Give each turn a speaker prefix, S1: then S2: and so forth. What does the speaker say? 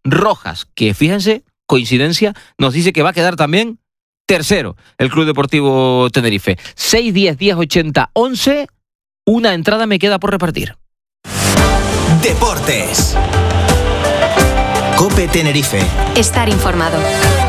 S1: rojas, que fíjense, coincidencia, nos dice que va a quedar también tercero el Club Deportivo Tenerife. 6, 10, 10, 80, 11, una entrada me queda por repartir.
S2: Deportes. COPE Tenerife.
S3: Estar informado.